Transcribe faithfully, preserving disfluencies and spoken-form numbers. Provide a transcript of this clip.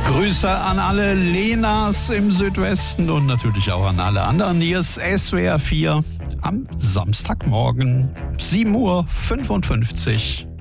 Grüße an alle Lenas im Südwesten und natürlich auch an alle anderen. Hier ist S W R vier am Samstagmorgen, sieben Uhr fünfundfünfzig.